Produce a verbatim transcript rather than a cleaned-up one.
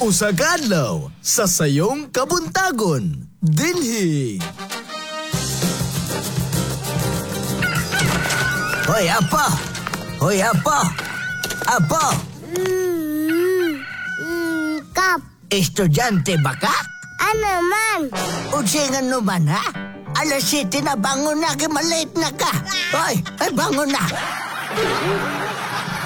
Usa ka adlaw sa sayong kabuntagon dinhi. Hoy, Apo! Hoy, Apo! Apo! Mm, mm, Kap, Estudyante ba ka? ano man? Utsingan naman, ha? Alas siyete na bangon na, kimalate na ka. Hoy, ay bangon na.